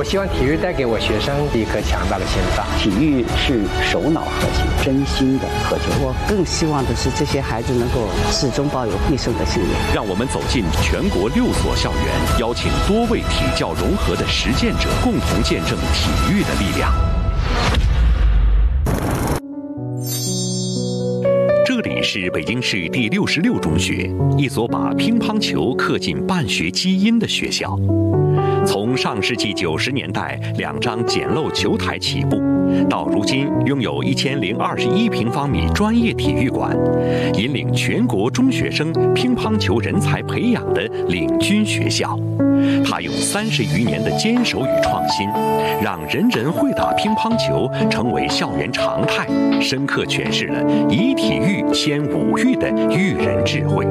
我希望体育带给我学生一颗强大的心脏。 体育是手脑和谐、真心的和谐。 我更希望的是这些孩子能够始终抱有必胜的信念。 让我们走进全国6所校园，邀请多位体教融合的实践者，共同见证体育的力量。这里是北京市第66中学，一所把乒乓球刻进办学基因的学校。从上世纪90年代2张简陋球台起步，到如今拥有1021平方米专业体育馆，引领全国中学生乒乓球人才培养的领军学校。他用30余年的坚守与创新，让人人会打乒乓球成为校园常态，深刻诠释了以体育牵5育的育人智慧。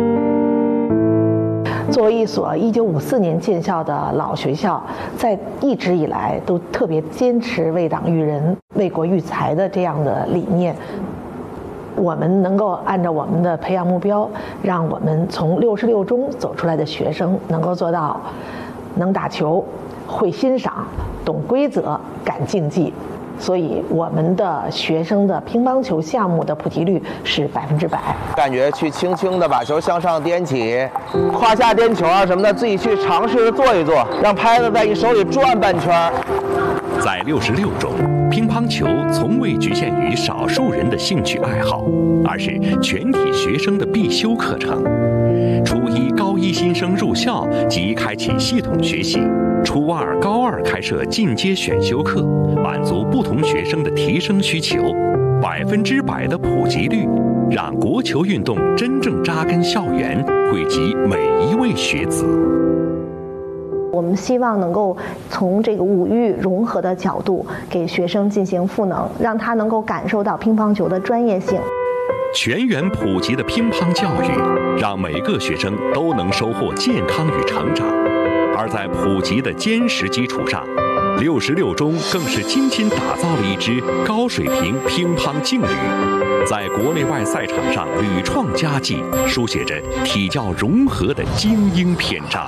作为一所1954年建校的老学校，在一直以来都特别坚持为党育人、为国育才的这样的理念。我们能够按照我们的培养目标，让我们从66中走出来的学生能够做到能打球、会欣赏、懂规则、敢竞技。所以我们的学生的乒乓球项目的普及率是100%。 感觉去轻轻的把球向上颠起，胯下颠球啊什么的，自己去尝试着做一做，让拍子在你手里转半圈。 在66中，乒乓球从未局限于少数人的兴趣爱好，而是全体学生的必修课程。初一、高一新生入校即开启系统学习，初二、高二开设进阶选修课，满足不同学生的提升需求。100%的普及率，让国球运动真正扎根校园，惠及每一位学子。 我们希望能够从这个5育融合的角度，给学生进行赋能，让他能够感受到乒乓球的专业性。 全员普及的乒乓教育，让每个学生都能收获健康与成长。而在普及的坚实基础上，66中更是精心打造了一支高水平乒乓劲旅，在国内外赛场上屡创佳绩，书写着体教融合的精英篇章。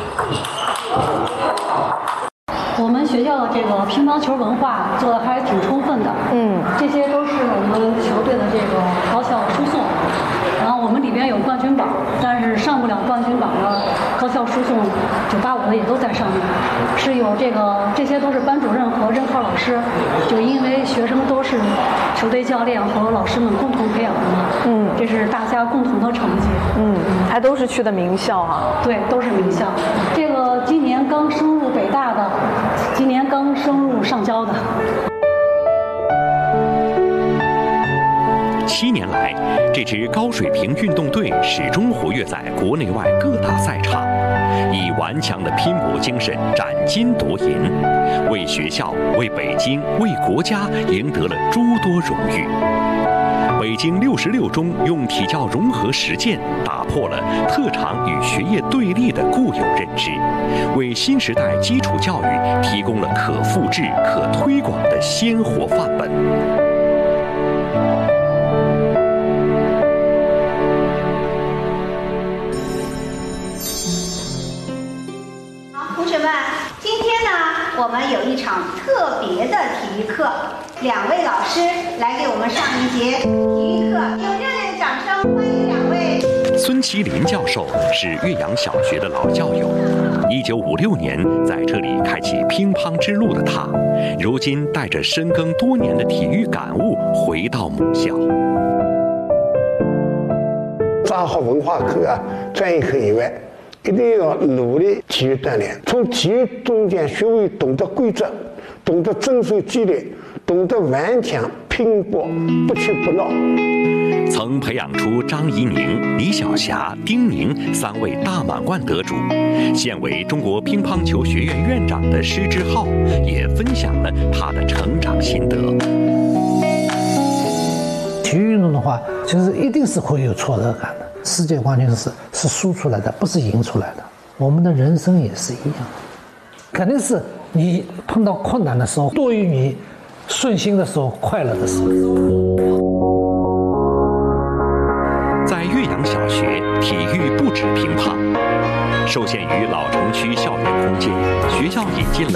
我们学校的这个乒乓球文化做得还挺充分的，这些都是我们球队的这个高校输送。然后我们里边有冠军榜，但是上不了冠军榜的高校输送985的也都在上面，是有这些都是班主任和任课老师，就因为学生都是球队教练和老师们共同培养的嘛，这是大家共同的成绩， 还都是去的名校啊， 对，都是名校。这个今年刚升入北大的，今年刚升入上交的。 7年来，这支高水平运动队始终活跃在国内外各大赛场，以顽强的拼搏精神斩金夺银，为学校、为北京、为国家赢得了诸多荣誉。北京66中用体教融合实践打破了特长与学业对立的固有认知，为新时代基础教育提供了可复制、可推广的鲜活范本。 我们有一场特别的体育课，2位老师来给我们上一节体育课，用热烈的掌声欢迎2位。 孙麒麟教授是岳阳小学的老教友，1956年在这里开启乒乓之路的他，如今带着深耕多年的体育感悟回到母校。 抓好文化课啊、专业课以外，一定要努力体育锻炼，从体育中间学会懂得规则，懂得遵守纪律，懂得顽强拼搏，不屈不挠。 曾培养出张怡宁、李晓霞、丁宁3位大满贯得主，现为中国乒乓球学院院长的施之浩也分享了他的成长心得。 体育运动的话，其实一定是会有挫折感的。世界冠军是输出来的，不是赢出来的。我们的人生也是一样的，肯定是你碰到困难的时候多于你顺心的时候、快乐的时候。 在岳阳小学，体育不止乒乓。受限于老城区校园空间，学校引进了